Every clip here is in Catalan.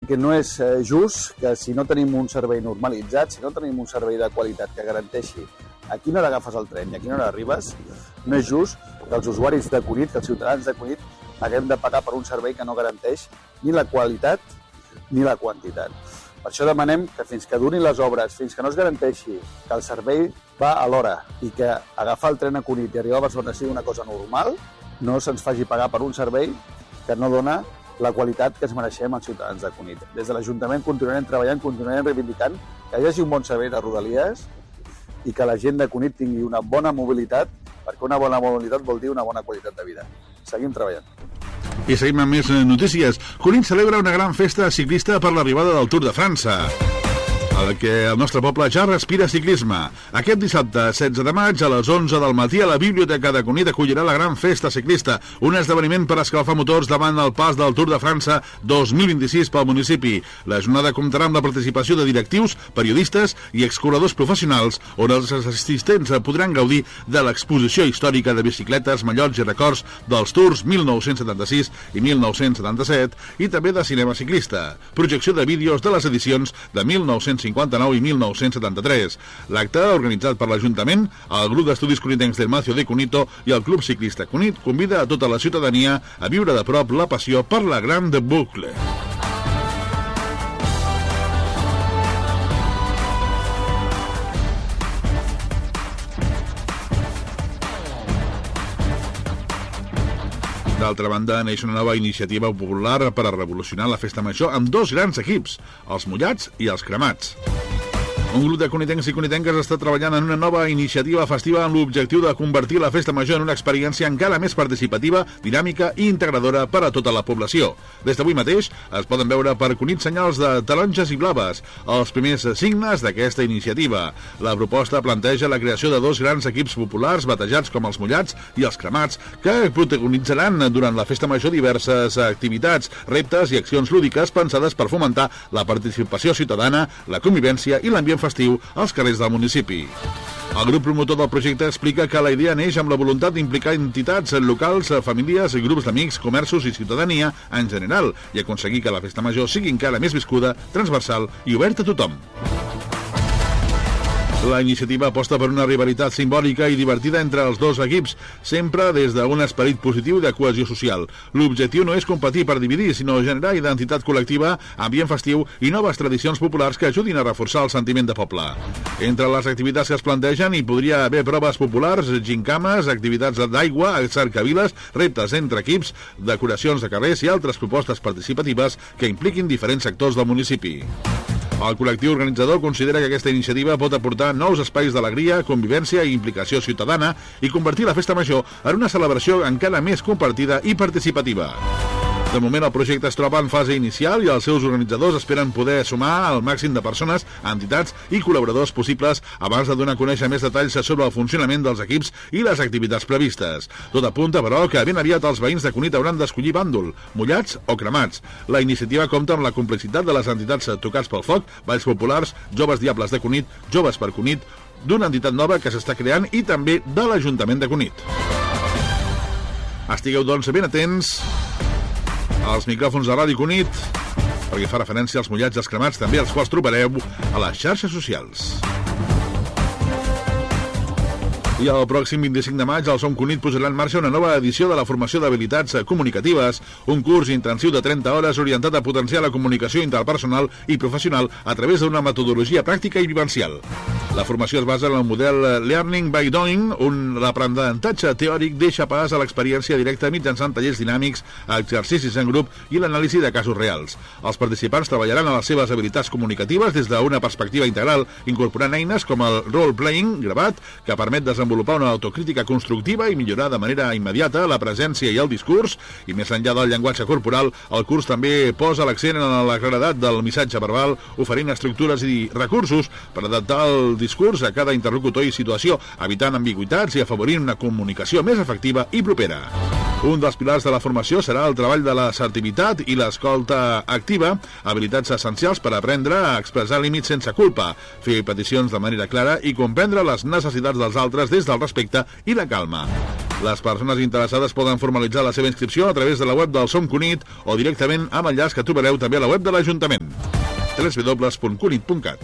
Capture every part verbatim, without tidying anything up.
perquè no és just que si no tenim un servei normalitzat, si no tenim un servei de qualitat que garanteixi a quina hora agafes el tren i a quina hora arribes, no és just que els usuaris de Cunit, que els ciutadans de Cunit, haguem de pagar per un servei que no garanteix ni la qualitat ni la quantitat. Per això demanem que fins que durin les obres, fins que no es garanteixi que el servei va a l'hora i que agafar el tren a Cunit i arribar a Barcelona sigui una cosa normal, no se'ns faci pagar per un servei que no dona la qualitat que es mereixem els ciutadans de Cunit. Des de l'Ajuntament continuarem treballant, continuarem reivindicant que hi hagi un bon servei de Rodalies i que la gent de Cunit tingui una bona mobilitat, perquè una bona mobilitat vol dir una bona qualitat de vida. Seguim treballant. I seguim amb més notícies. Cunit celebra una gran festa ciclista per l'arribada del Tour de França, el que el nostre poble ja respira ciclisme. Aquest dissabte, setze de maig, a les onze del matí, a la Biblioteca de Cunit acollirà la gran festa ciclista, un esdeveniment per escalfar motors davant el pas del Tour de França dos mil vint-i-sis pel municipi. La jornada comptarà amb la participació de directius, periodistes i excorredors professionals, on els assistents podran gaudir de l'exposició històrica de bicicletes, mallots i records dels Tours mil nou-cents setanta-sis i mil nou-cents setanta-set i també de cinema ciclista, projecció de vídeos de les edicions de mil nou-cents cinquanta-nou i mil nou-cents setanta-tres. L'acte, organitzat per l'Ajuntament, el grup d'estudis cunitencs del Macio de Cunito i el Club Ciclista Cunit, convida a tota la ciutadania a viure de prop la passió per la Grande Boucle. D'altra banda, neix una nova iniciativa popular per a revolucionar la festa major amb dos grans equips, els mullats i els cremats. Un grup de cunitencs i cunitenques està treballant en una nova iniciativa festiva amb l'objectiu de convertir la festa major en una experiència encara més participativa, dinàmica i integradora per a tota la població. Des d'avui mateix es poden veure per Cunit senyals de taronges i blaves, els primers signes d'aquesta iniciativa. La proposta planteja la creació de dos grans equips populars batejats com els mullats i els cremats, que protagonitzaran durant la festa major diverses activitats, reptes i accions lúdiques pensades per fomentar la participació ciutadana, la convivència i l'ambient festiu als carrers del municipi. El grup promotor del projecte explica que la idea neix amb la voluntat d'implicar entitats locals, famílies, grups d'amics, comerços i ciutadania en general i aconseguir que la festa major sigui encara més viscuda, transversal i oberta a tothom. La iniciativa aposta per una rivalitat simbòlica i divertida entre els dos equips, sempre des d'un esperit positiu de cohesió social. L'objectiu no és competir per dividir, sinó generar identitat col·lectiva, ambient festiu i noves tradicions populars que ajudin a reforçar el sentiment de poble. Entre les activitats que es plantegen hi podria haver proves populars, gincames, activitats d'aigua, cercaviles, reptes entre equips, decoracions de carrers i altres propostes participatives que impliquin diferents sectors del municipi. El col·lectiu organitzador considera que aquesta iniciativa pot aportar nous espais d'alegria, convivència i implicació ciutadana i convertir la festa major en una celebració encara més compartida i participativa. De moment, el projecte es troba en fase inicial i els seus organitzadors esperen poder sumar el màxim de persones, entitats i col·laboradors possibles abans de donar a conèixer més detalls sobre el funcionament dels equips i les activitats previstes. Tot apunta, però, que ben aviat els veïns de Cunit hauran d'escollir bàndol, mullats o cremats. La iniciativa compta amb la complicitat de les entitats Tocats pel Foc, Balls Populars, Joves Diables de Cunit, Joves per Cunit, d'una entitat nova que s'està creant i també de l'Ajuntament de Cunit. Estigueu, doncs, ben atents als micròfons de Ràdio Cunit, perquè fa referència als mullats i als cremats, també els quals trobareu a les xarxes socials. I el pròxim vint-i-cinc de maig, el Som Cunit posarà en marxa una nova edició de la formació d'habilitats comunicatives, un curs intensiu de trenta hores orientat a potenciar la comunicació interpersonal i professional a través d'una metodologia pràctica i vivencial. La formació es basa en el model Learning by Doing, on l'aprenentatge teòric deixa pas a l'experiència directa mitjançant tallers dinàmics, exercicis en grup i l'anàlisi de casos reals. Els participants treballaran a les seves habilitats comunicatives des d'una perspectiva integral, incorporant eines com el role-playing gravat, que permet desenvolupar desenvolupar una autocrítica constructiva i millorar de manera immediata la presència i el discurs, i més enllà del llenguatge corporal, el curs també posa l'accent en la claredat del missatge verbal, oferint estructures i recursos per adaptar el discurs a cada interlocutor i situació, evitant ambigüitats i afavorint una comunicació més efectiva i propera. Un dels pilars de la formació serà el treball de l'assertivitat i l'escolta activa, habilitats essencials per aprendre a expressar límits sense culpa, fer peticions de manera clara i comprendre les necessitats dels altres des del respecte i la calma. Les persones interessades poden formalitzar la seva inscripció a través de la web del Som Cunit o directament amb enllaç que trobareu també a la web de l'Ajuntament, w w w punt cunit punt cat.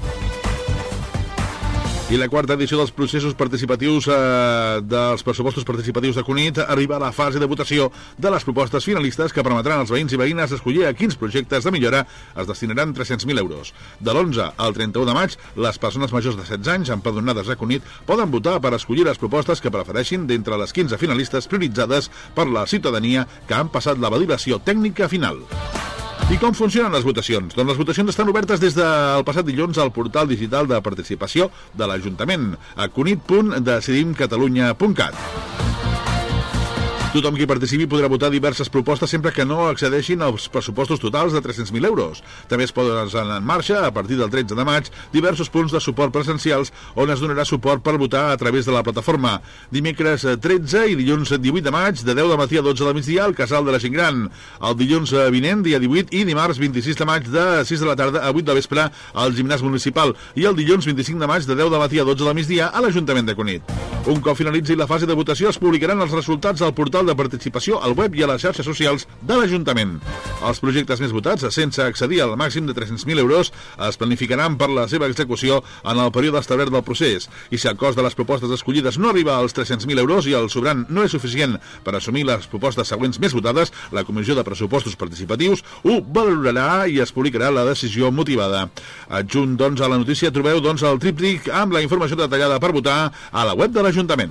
I la quarta edició dels processos participatius eh, dels pressupostos participatius de Cunit arriba a la fase de votació de les propostes finalistes que permetran als veïns i veïnes escollir a quins projectes de millora es destinaran tres-cents mil euros. De l'onze al trenta-u de maig, les persones majors de setze anys empadronades a Cunit poden votar per escollir les propostes que prefereixin d'entre les quinze finalistes prioritzades per la ciutadania que han passat la validació tècnica final. I com funcionen les votacions? Doncs les votacions estan obertes des del passat dilluns al portal digital de participació de l'Ajuntament, a cunit punt decidim catalunya punt cat. Tothom qui participi podrà votar diverses propostes sempre que no accedeixin als pressupostos totals de tres-cents mil euros. També es poden posar en marxa, a partir del tretze de maig, diversos punts de suport presencials on es donarà suport per votar a través de la plataforma. Dimecres tretze i dilluns divuit de maig, de deu del matí a dotze del migdia, al Casal de la Gent Gran. El dilluns vinent, dia divuit, i dimarts vint-i-sis de maig, de sis de la tarda a vuit de vespre, al gimnàs municipal. I el dilluns vint-i-cinc de maig, de deu del matí a dotze del migdia, a l'Ajuntament de Cunit. Un cop finalitzi la fase de votació, es publicaran els resultats al portal de participació al web i a les xarxes socials de l'Ajuntament. Els projectes més votats, sense accedir al màxim de tres-cents mil euros, es planificaran per la seva execució en el període establert del procés. I si el cost de les propostes escollides no arriba als tres-cents mil euros i el sobrant no és suficient per assumir les propostes següents més votades, la Comissió de Pressupostos Participatius ho valorarà i es publicarà la decisió motivada. Adjunt, doncs, a la notícia trobeu, doncs, el tríptic amb la informació detallada per votar a la web de l'Ajuntament.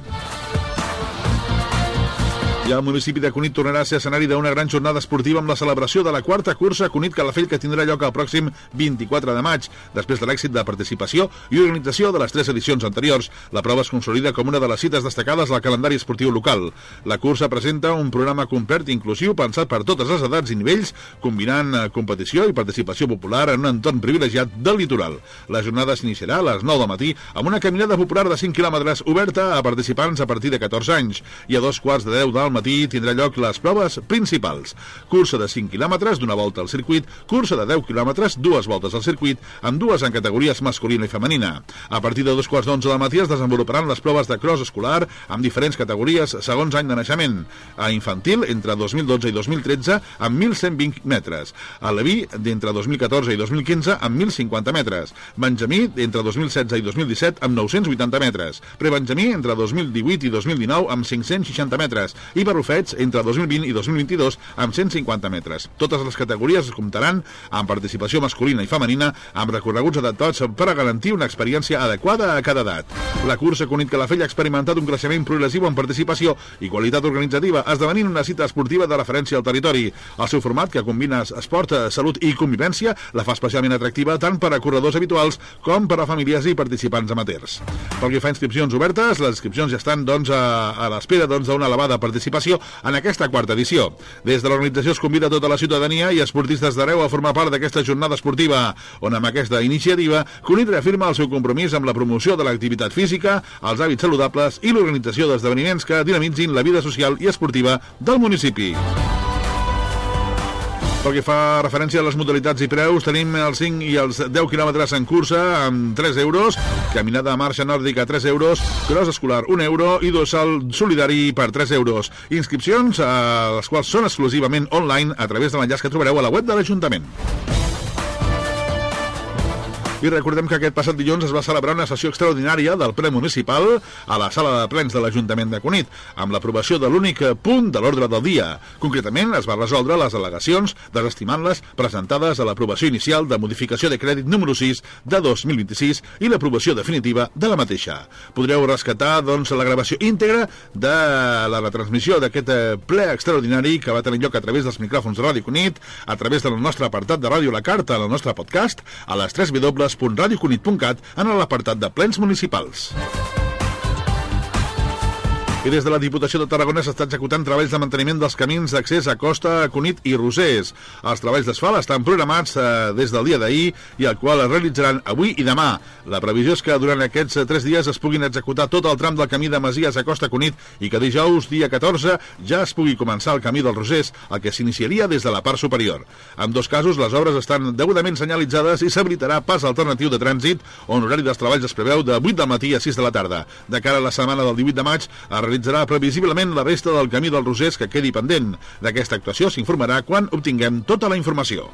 I el municipi de Cunit tornarà a ser escenari d'una gran jornada esportiva amb la celebració de la quarta cursa Cunit Calafell, que tindrà lloc el pròxim vint-i-quatre de maig. Després de l'èxit de participació i organització de les tres edicions anteriors, la prova es consolida com una de les cites destacades al calendari esportiu local. La cursa presenta un programa complet i inclusiu pensat per totes les edats i nivells, combinant competició i participació popular en un entorn privilegiat del litoral. La jornada s'iniciarà a les nou del matí amb una caminada popular de cinc quilòmetres oberta a participants a partir de catorze anys, i a dos quarts de deu del matí tindrà lloc les proves principals. Cursa de cinc quilòmetres d'una volta al circuit, cursa de deu quilòmetres, dues voltes al circuit, amb dues en categories masculina i femenina. A partir de dos quarts d'onze del matí es desenvoluparan les proves de cross escolar amb diferents categories segons any de naixement. A infantil, entre dos mil dotze i dos mil tretze, amb mil cent vint metres. A Leví, d'entre dos mil catorze i dos mil quinze, amb mil cinquanta metres. Benjamí, d'entre dos mil setze i dos mil disset, amb nou-cents vuitanta metres. Prebenjamí, entre dos mil divuit i dos mil dinou, amb cinc-cents seixanta metres. I Barrufets, entre dos mil vint i dos mil vint-i-dos, amb cent cinquanta metres. Totes les categories es comptaran amb participació masculina i femenina, amb recorreguts adaptats per a garantir una experiència adequada a cada edat. La cursa Cunit Calafell ha experimentat un creixement progressiu en participació i qualitat organitzativa, esdevenint una cita esportiva de referència al territori. El seu format, que combina esport, salut i convivència, la fa especialment atractiva tant per a corredors habituals com per a famílies i participants amateurs. Pel que fa a inscripcions obertes, les inscripcions ja estan, doncs, a, a l'espera, doncs, d'una elevada participació en aquesta quarta edició. Des de l'organització es convida tota la ciutadania i esportistes d'arreu a formar part d'aquesta jornada esportiva, on amb aquesta iniciativa Cunit reafirma el seu compromís amb la promoció de l'activitat física, els hàbits saludables i l'organització d'esdeveniments que dinamitzin la vida social i esportiva del municipi. Pel que fa referència a les modalitats i preus, tenim els cinc i els deu quilòmetres en cursa amb tres euros, caminada a marxa nòrdica tres euros, cross escolar un euro i dorsal solidari per tres euros. Inscripcions, a les quals són exclusivament online a través de l'enllaç que trobareu a la web de l'Ajuntament. I recordem que aquest passat dilluns es va celebrar una sessió extraordinària del ple municipal a la sala de plens de l'Ajuntament de Cunit, amb l'aprovació de l'únic punt de l'ordre del dia. Concretament, es va resoldre les al·legacions, desestimant-les, presentades a l'aprovació inicial de modificació de crèdit número sis de dos mil vint-i-sis i l'aprovació definitiva de la mateixa. Podreu rescatar, doncs, la gravació íntegra de la retransmissió d'aquest ple extraordinari que va tenir lloc a través dels micròfons de Ràdio Cunit, a través del nostre apartat de Ràdio La Carta, en el nostre podcast, a les tres w punt radio cunit punt cat en l'apartat de plens municipals. I des de la Diputació de Tarragona s'està executant treballs de manteniment dels camins d'accés a Costa, Cunit i Rosers. Els treballs d'asfalt estan programats eh, des del dia d'ahir i el qual es realitzaran avui i demà. La previsió és que durant aquests tres dies es puguin executar tot el tram del camí de Masies a Costa Cunit i que dijous, dia catorze, ja es pugui començar el camí dels Rosers, el que s'iniciaria des de la part superior. En dos casos, les obres estan degudament senyalitzades i s'habilitarà pas alternatiu de trànsit, on l'horari dels treballs es preveu de vuit del matí a sis de la tarda. De cara a la setmana del divuit de maig, es realitzarà previsiblement la resta del camí del Rosers que quedi pendent. D'aquesta actuació s'informarà quan obtinguem tota la informació.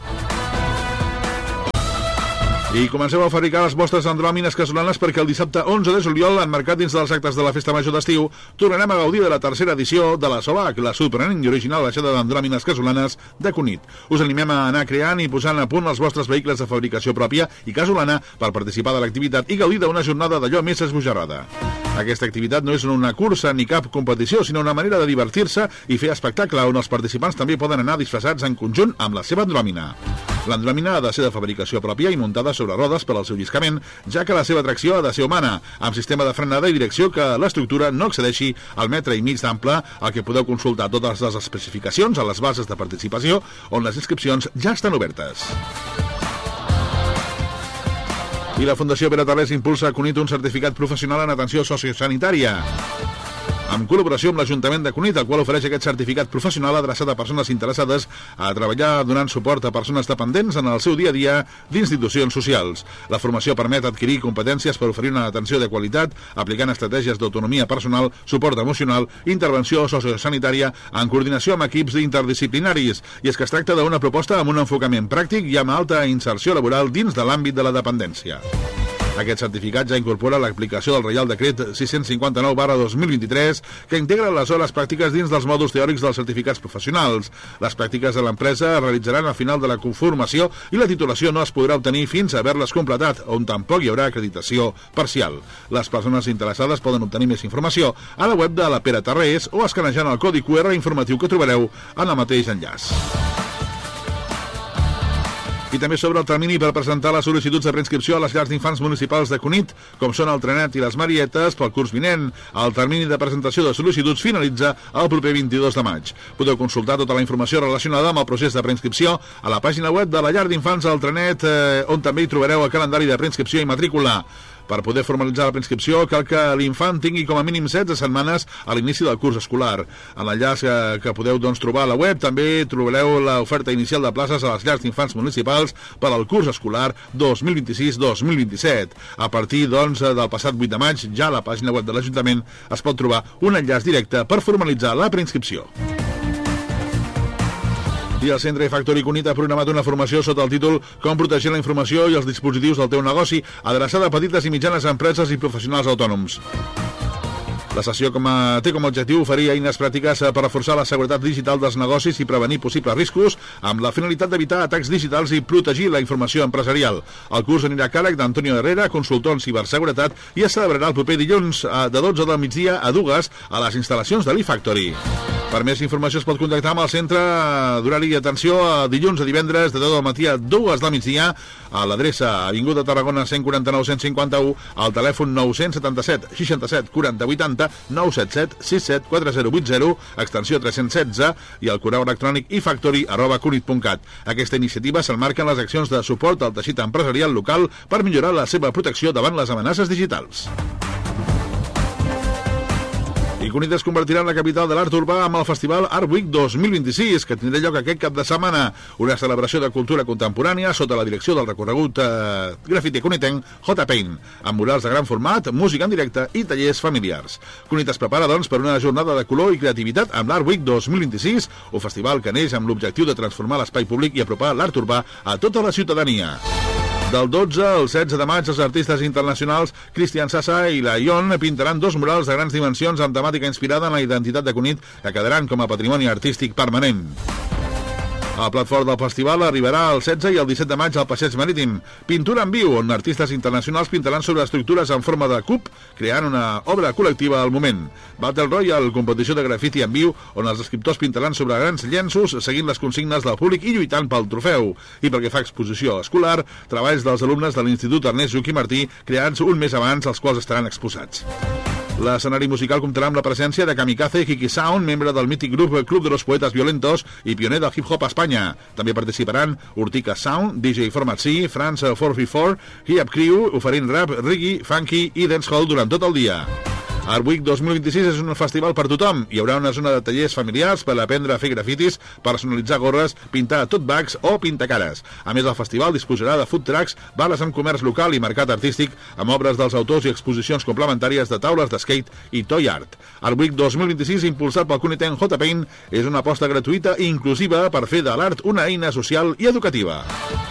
I comenceu a fabricar les vostres andròmines casolanes perquè el dissabte onze de juliol, emmarcat dins dels actes de la Festa Major d'Estiu, tornarem a gaudir de la tercera edició de la SOLAC, la sorprenent i original baixada d'andròmines casolanes de Cunit. Us animem a anar creant i posant a punt els vostres vehicles de fabricació pròpia i casolana per participar de l'activitat i gaudir d'una jornada d'allò més esbojarrada. Aquesta activitat no és una cursa ni cap competició, sinó una manera de divertir-se i fer espectacle on els participants també poden anar disfressats en conjunt amb la seva andròmina. L'andròmina ha de ser de fabricació pròpia i muntada sobre rodes per al seu lliscament, ja que la seva tracció ha de ser humana, amb sistema de frenada i direcció que l'estructura no excedeixi al metre i mig d'ample, al que podeu consultar totes les especificacions a les bases de participació, on les inscripcions ja estan obertes. I la Fundació Pere Tarrés impulsa a Cunit un certificat professional en atenció sociosanitària, en col·laboració amb l'Ajuntament de Cunit, el qual ofereix aquest certificat professional adreçat a persones interessades a treballar donant suport a persones dependents en el seu dia a dia d'institucions socials. La formació permet adquirir competències per oferir una atenció de qualitat, aplicant estratègies d'autonomia personal, suport emocional, intervenció sociosanitària, en coordinació amb equips interdisciplinaris. I és que es tracta d'una proposta amb un enfocament pràctic i amb alta inserció laboral dins de l'àmbit de la dependència. Aquest certificat ja incorpora l'aplicació del Reial Decret sis-cents cinquanta-nou barra dos mil vint-i-tres, que integra les hores pràctiques dins dels mòduls teòrics dels certificats professionals. Les pràctiques de l'empresa es realitzaran al final de la formació i la titulació no es podrà obtenir fins a haver-les completat, on tampoc hi haurà acreditació parcial. Les persones interessades poden obtenir més informació a la web de la Pere Tarrés o escanejant el codi Q R informatiu que trobareu en el mateix enllaç. I també sobre el termini per presentar les sol·licituds de preinscripció a les llars d'infants municipals de Cunit, com són el Trenet i les Marietes, pel curs vinent. El termini de presentació de sol·licituds finalitza el proper vint-i-dos de maig. Podeu consultar tota la informació relacionada amb el procés de preinscripció a la pàgina web de la llar d'infants del Trenet, eh, on també hi trobareu el calendari de preinscripció i matrícula. Per poder formalitzar la preinscripció cal que l'infant tingui com a mínim setze setmanes a l'inici del curs escolar. En l'enllaç que, que podeu doncs, trobar a la web també trobareu l'oferta inicial de places a les llars d'infants municipals per al curs escolar dos mil vint-i-sis dos mil vint-i-set. A partir doncs, del passat vuit de maig, ja a la pàgina web de l'Ajuntament es pot trobar un enllaç directe per formalitzar la preinscripció. I el Centre iFactory Cunit ha programat una formació sota el títol Com protegir la informació i els dispositius del teu negoci, adreçada a petites i mitjanes empreses i professionals autònoms. La sessió com a, té com a objectiu oferir eines pràctiques per reforçar la seguretat digital dels negocis i prevenir possibles riscos, amb la finalitat d'evitar atacs digitals i protegir la informació empresarial. El curs anirà a càrrec d'Antonio Herrera, consultor en ciberseguretat, i es celebrarà el proper dilluns de dotze del migdia a dues a les instal·lacions de l'iFactory. Per més informació es pot contactar amb el centre d'horari d'atenció a dilluns a divendres de deu del matí a dues del migdia a l'adreça Avinguda Tarragona cent quaranta-nou cent cinquanta-u, al telèfon nou setanta-set seixanta-set quaranta vuitanta, nou set set sis set quatre zero vuit zero, extensió tres-cents setze, i el correu electrònic ifactory arroba cunit punt cat. Aquesta iniciativa s'emmarca en les accions de suport al teixit empresarial local per millorar la seva protecció davant les amenaces digitals. I Cunit es convertirà en la capital de l'art urbà amb el festival Art Week dos mil vint-i-sis, que tindrà lloc aquest cap de setmana. Una celebració de cultura contemporània sota la direcció del recorregut eh, grafiti cunitenc J. Paint, amb murals de gran format, música en directe i tallers familiars. Cunit es prepara, doncs, per una jornada de color i creativitat amb l'Art Week dos mil vint-i-sis, un festival que neix amb l'objectiu de transformar l'espai públic i apropar l'art urbà a tota la ciutadania. Del dotze al setze de maig, els artistes internacionals Cristian Sassa i la Ion pintaran dos murals de grans dimensions amb temàtica inspirada en la identitat de Cunit, que quedaran com a patrimoni artístic permanent. El plat fort del festival arribarà el setze i el disset de maig al Passeig Marítim. Pintura en viu, on artistes internacionals pintaran sobre estructures en forma de cub, creant una obra col·lectiva al moment. Battle Royale, competició de grafiti en viu, on els escriptors pintaran sobre grans llenços, seguint les consignes del públic i lluitant pel trofeu. I pel que fa a exposició escolar, treballs dels alumnes de l'Institut Ernest Lluch i Martí, creats un mes abans, els quals estaran exposats. L'escenari musical comptarà amb la presència de Kamikaze Kiki Sound, membre del mític grup Club de los Poetas Violentos i pioner del hip-hop a Espanya. També participaran Urtica Sound, D J Format C, France quatre quatre quatre, Hip Crew, oferint rap, reggae, funky i dancehall durant tot el dia. Art Week dos mil vint-i-sis és un festival per tothom. Hi haurà una zona de tallers familiars per aprendre a fer grafitis, personalitzar gorres, pintar tote bags o pintacares. A més, el festival disposarà de food trucks, bales amb comerç local i mercat artístic, amb obres dels autors i exposicions complementàries de taules de skate i toy art. Art Week dos mil vint-i-sis, impulsat pel Cuneten J-Paint, és una aposta gratuïta i inclusiva per fer de l'art una eina social i educativa.